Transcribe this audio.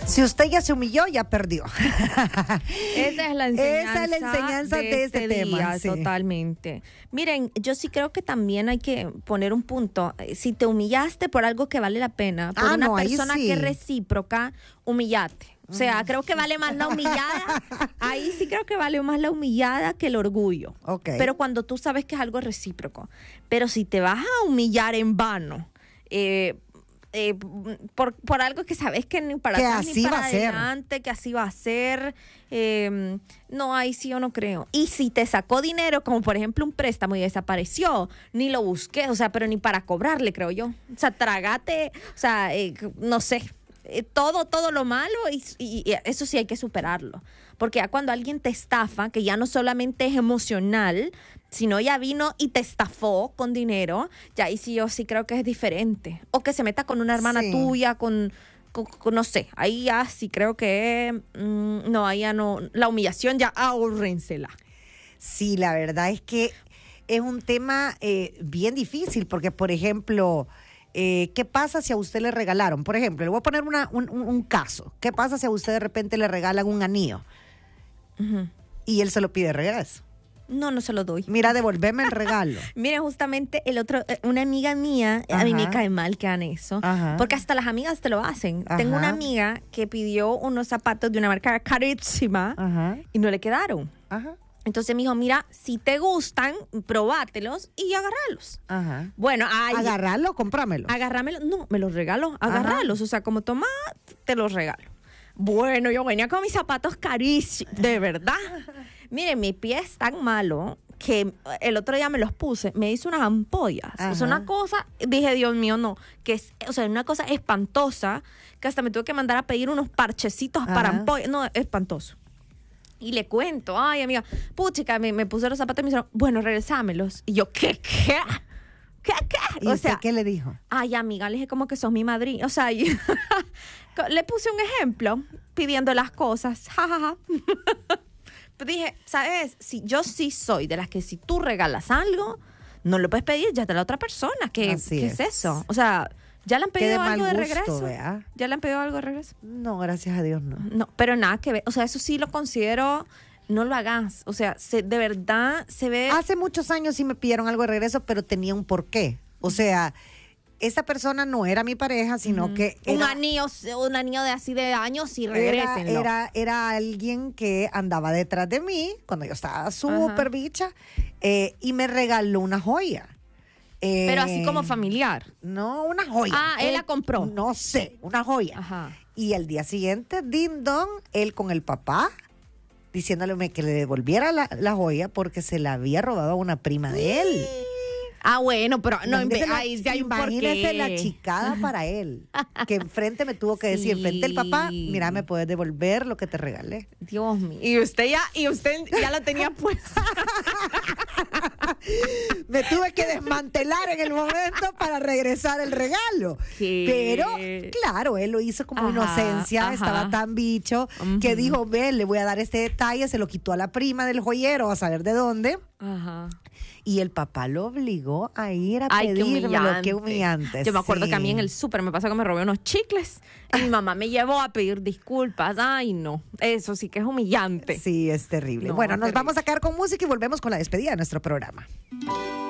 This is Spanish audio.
Si usted ya se humilló, ya perdió. Esa es la enseñanza, Esa es la enseñanza de este tema. Día, Sí. totalmente. Miren, yo sí creo que también hay que poner un punto. Si te humillaste por algo que vale la pena, por una ahí persona sí. que es recíproca, humillate. O sea, creo que vale más la humillada. Ahí sí creo que vale más la humillada que el orgullo. Ok. Pero cuando tú sabes que es algo recíproco. Pero si te vas a humillar en vano, por algo que sabes que ni para Que atrás así ni para va a ser. adelante, que así va a ser, no, ahí sí yo no creo. Y si te sacó dinero, como por ejemplo un préstamo y desapareció, ni lo busqué, o sea, pero ni para cobrarle, creo yo. O sea, trágate, o sea, no sé. Todo lo malo y eso sí hay que superarlo. Porque ya cuando alguien te estafa, que ya no solamente es emocional, sino ya vino y te estafó con dinero, ya ahí sí yo sí creo que es diferente. O que se meta con una hermana Sí. tuya, con no sé, ahí ya sí creo que no, ahí ya no, la humillación ya ahórrensela. Sí, la verdad es que es un tema bien difícil porque, por ejemplo, ¿qué pasa si a usted le regalaron? Por ejemplo, le voy a poner un caso. ¿Qué pasa si a usted de repente le regalan un anillo y él se lo pide de regreso? No se lo doy. Mira, devolveme el regalo. Mira, justamente una amiga mía, a mí me Ajá. cae mal que hagan eso, Ajá. porque hasta las amigas te lo hacen. Ajá. Tengo una amiga que pidió unos zapatos de una marca carísima Ajá. y no le quedaron. Ajá. Entonces me dijo, mira, si te gustan, probátelos y agárralos. Ajá. Bueno, Agarrarlo, comprámelo. agárramelo. No, me los regaló, agarralos. O sea, como toma, te los regalo. Bueno, yo venía con mis zapatos carísimos, de verdad. Miren, mi pie es tan malo que el otro día me los puse, me hizo unas ampollas. O sea, una cosa, dije, Dios mío, no, que es, o sea, una cosa espantosa, que hasta me tuve que mandar a pedir unos parchecitos para ampollas. No, espantoso. Y le cuento, ay, amiga, puchica, me puse los zapatos y me dijeron, bueno, regresámelos. Y yo, ¿qué? ¿Y usted qué le dijo? Ay, amiga, le dije como que sos mi madrina. O sea, le puse un ejemplo pidiendo las cosas. Jajaja. Pero dije, ¿sabes? Yo sí soy de las que si tú regalas algo, no lo puedes pedir ya de la otra persona. ¿Qué es eso? O sea, ¿ya le han pedido algo de regreso? ¿Vea? ¿Ya le han pedido algo de regreso? No, gracias a Dios no. No, pero nada que ver. O sea, eso sí lo considero, no lo hagas. O sea, de verdad se ve... Hace muchos años sí me pidieron algo de regreso, pero tenía un porqué. O sea, esa persona no era mi pareja, sino que un anillo de así de años y regrésenlo. Era alguien que andaba detrás de mí cuando yo estaba súper bicha y me regaló una joya. Pero así como familiar. No, una joya. Ah, él la compró. No sé, una joya. Ajá. Y al día siguiente, din don, él con el papá, diciéndole que le devolviera la joya porque se la había robado a una prima de él. Ah, bueno, pero no, ahí sí hay un imagínese porqué. la chicada para él. Que enfrente me tuvo que decir, enfrente del papá, mira, me puedes devolver lo que te regalé. Dios mío. Y usted ya lo tenía puesto. Me tuve que desmantelar en el momento para regresar el regalo. ¿Qué? Pero, claro, él lo hizo como inocencia, estaba tan bicho, que dijo, ve, le voy a dar este detalle, se lo quitó a la prima del joyero, a saber de dónde. Ajá. Y el papá lo obligó a ir a Ay, pedírmelo. Qué humillante. Yo me acuerdo sí. que a mí en el súper me pasó que me robé unos chicles y mi mamá me llevó a pedir disculpas. Ay, no. Eso sí que es humillante. Sí, es terrible. No, bueno, nos terrible. vamos a quedar con música y volvemos con la despedida de nuestro programa.